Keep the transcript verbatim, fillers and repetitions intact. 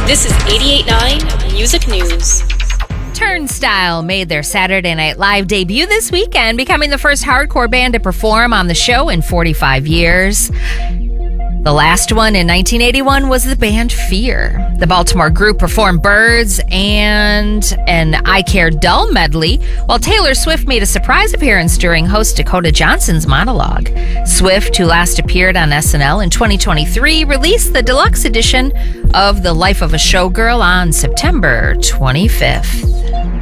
This is eighty-eight point nine Music News. Turnstile made their Saturday Night Live debut this weekend, becoming the first hardcore band to perform on the show in forty-five years. The last one in nineteen eighty-one was the band Fear. The Baltimore group performed Birds and an I Care Dull medley, while Taylor Swift made a surprise appearance during host Dakota Johnson's monologue. Swift, who last appeared on S N L in twenty twenty-three, released the deluxe edition of The Life of a Showgirl on September twenty-fifth.